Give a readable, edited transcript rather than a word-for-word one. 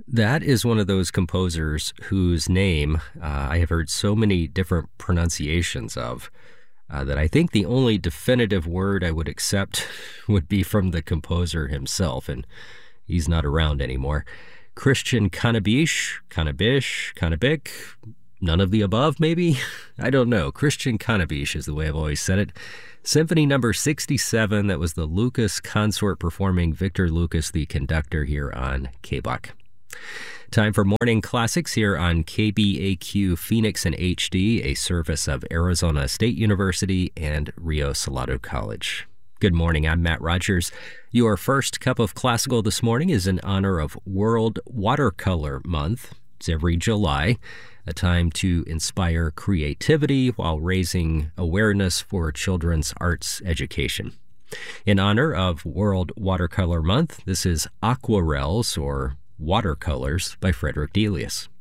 That is one of those composers whose name I have heard so many different pronunciations of that I think the only definitive word I would accept would be from the composer himself, and he's not around anymore. Christian Kanabish, Kanabish, Kanabik, none of the above, maybe? I don't know. Christian Kanabish is the way I've always said it. Symphony number 67, that was the Lucas Consort performing Victor Lucas, the conductor, here on KBUK. Time for Morning Classics here on KBAQ Phoenix and HD, a service of Arizona State University and Rio Salado College. Good morning, I'm Matt Rogers. Your first cup of classical this morning is in honor of World Watercolor Month. It's every July, a time to inspire creativity while raising awareness for children's arts education. In honor of World Watercolor Month, this is Aquarels, or Watercolors, by Frederick Delius.